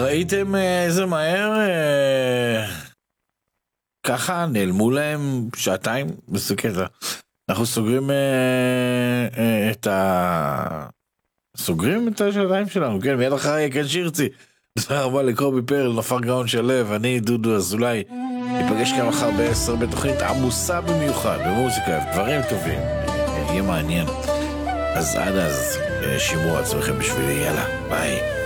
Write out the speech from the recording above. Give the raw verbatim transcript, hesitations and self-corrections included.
ראיתם אה, איזה מהר אה, ככה נעלמו להם שעתיים בסקטה. אנחנו סוגרים אה, אה, את ה... סוגרים את השעתיים שלנו, כן, מיד אחרי כן שירצי. תודה רבה לקובי פרל, נופר גאון שלו, אני דודו אזולאי. ניפגש כאן מחר בעשר בתוכנית עמוסה במיוחד, במוזיקה, דברים טובים, יהיה מעניין. אז עד אז, שימור עצמכם בשבילי, יאללה, ביי.